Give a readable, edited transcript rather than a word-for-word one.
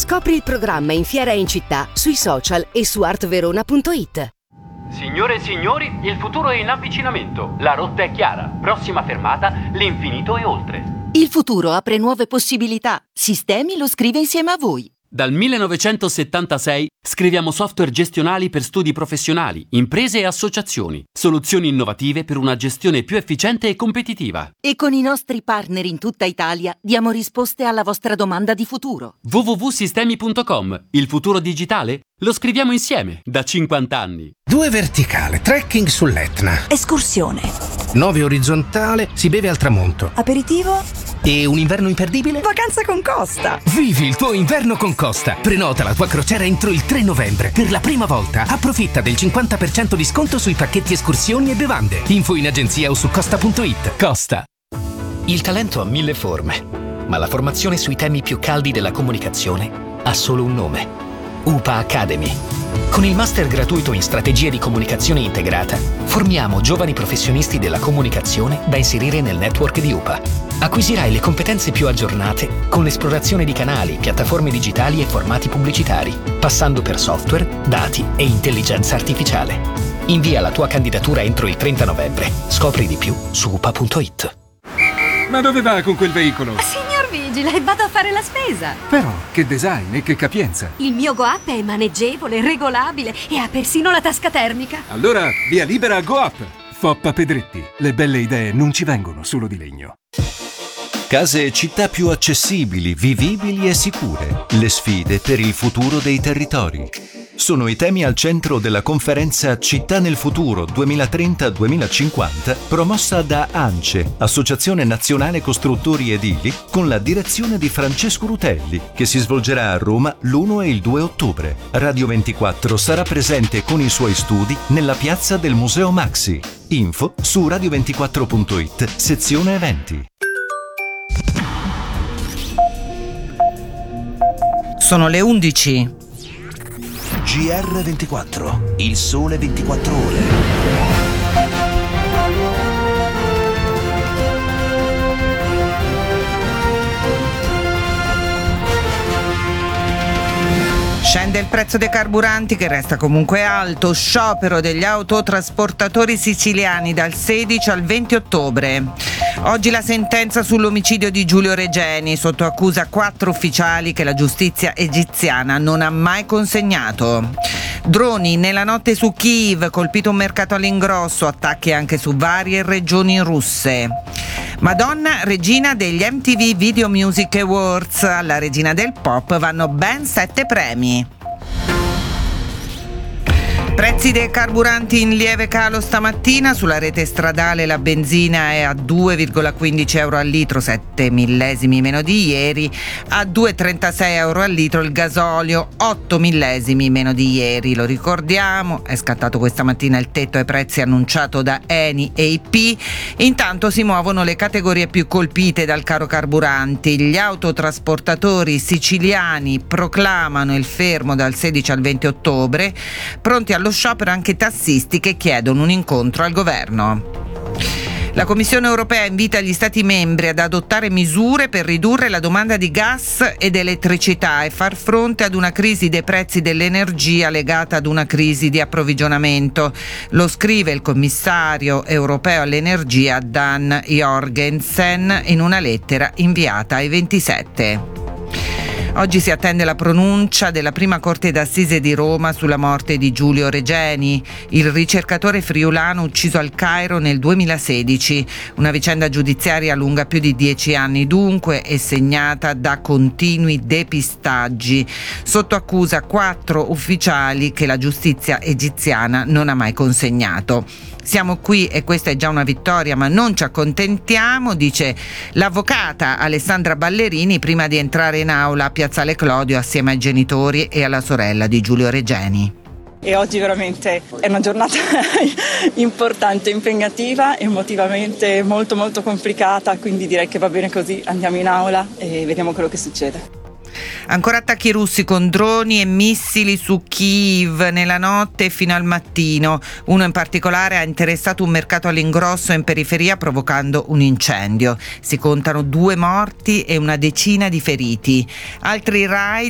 Scopri il programma in fiera e in città, sui social e su artverona.it. Signore e signori, il futuro è in avvicinamento. La rotta è chiara. Prossima fermata, l'infinito e oltre. Il futuro apre nuove possibilità. Sistemi lo scrive insieme a voi. Dal 1976 scriviamo software gestionali per studi professionali, imprese e associazioni. Soluzioni innovative per una gestione più efficiente e competitiva. E con i nostri partner in tutta Italia diamo risposte alla vostra domanda di futuro. www.sistemi.com. Il futuro digitale? Lo scriviamo insieme da 50 anni. 2 verticale, trekking sull'Etna. Escursione. 9 orizzontale, si beve al tramonto. Aperitivo. E un inverno imperdibile? Vacanza con Costa. Vivi il tuo inverno con Costa. Prenota la tua crociera entro il 3 novembre. Per la prima volta approfitta del 50% di sconto sui pacchetti escursioni e bevande. Info in agenzia o su costa.it. Costa. Il talento ha 1000 forme, ma la formazione sui temi più caldi della comunicazione ha solo un nome. UPA Academy. Con il master gratuito in strategie di comunicazione integrata, formiamo giovani professionisti della comunicazione da inserire nel network di UPA. Acquisirai le competenze più aggiornate con l'esplorazione di canali, piattaforme digitali e formati pubblicitari, passando per software, dati e intelligenza artificiale. Invia la tua candidatura entro il 30 novembre. Scopri di più su upa.it. Ma dove va con quel veicolo? Signor Vigile, vado a fare la spesa. Però, che design e che capienza. Il mio Go-Up è maneggevole, regolabile e ha persino la tasca termica. Allora, via libera a Go-Up. Foppa Pedretti. Le belle idee non ci vengono solo di legno. Case e città più accessibili, vivibili e sicure. Le sfide per il futuro dei territori. Sono i temi al centro della conferenza Città nel futuro 2030-2050, promossa da ANCE, Associazione Nazionale Costruttori Edili, con la direzione di Francesco Rutelli, che si svolgerà a Roma l'1 e il 2 ottobre. Radio 24 sarà presente con i suoi studi nella piazza del Museo Maxi. Info su radio24.it, sezione eventi. Sono le 11. GR24, il sole 24 ore. Scende il prezzo dei carburanti che resta comunque alto, sciopero degli autotrasportatori siciliani dal 16 al 20 ottobre. Oggi la sentenza sull'omicidio di Giulio Regeni, sotto accusa 4 ufficiali che la giustizia egiziana non ha mai consegnato. Droni nella notte su Kiev, colpito un mercato all'ingrosso, attacchi anche su varie regioni russe. Madonna, regina degli MTV Video Music Awards, alla regina del pop vanno ben 7 premi. Prezzi dei carburanti in lieve calo stamattina. Sulla rete stradale la benzina è a 2,15 euro al litro, 7 millesimi meno di ieri. A 2,36 euro al litro il gasolio, 8 millesimi meno di ieri. Lo ricordiamo, è scattato questa mattina il tetto ai prezzi annunciato da Eni e IP. Intanto si muovono le categorie più colpite dal caro carburanti. Gli autotrasportatori siciliani proclamano il fermo dal 16 al 20 ottobre, pronti allo sciopero anche i tassisti che chiedono un incontro al governo. La Commissione europea invita gli Stati membri ad adottare misure per ridurre la domanda di gas ed elettricità e far fronte ad una crisi dei prezzi dell'energia legata ad una crisi di approvvigionamento. Lo scrive il commissario europeo all'energia Dan Jorgensen in una lettera inviata ai 27. Oggi si attende la pronuncia della prima corte d'assise di Roma sulla morte di Giulio Regeni, il ricercatore friulano ucciso al Cairo nel 2016. Una vicenda giudiziaria lunga più di 10 anni dunque e segnata da continui depistaggi. Sotto accusa 4 ufficiali che la giustizia egiziana non ha mai consegnato. Siamo qui e questa è già una vittoria, ma non ci accontentiamo, dice l'avvocata Alessandra Ballerini prima di entrare in aula a Piazzale Clodio assieme ai genitori e alla sorella di Giulio Regeni. E oggi veramente è una giornata importante, impegnativa, emotivamente molto molto complicata, quindi direi che va bene così, andiamo in aula e vediamo quello che succede. Ancora attacchi russi con droni e missili su Kiev nella notte fino al mattino. Uno in particolare ha interessato un mercato all'ingrosso in periferia provocando un incendio. Si contano 2 morti e una decina di feriti. Altri raid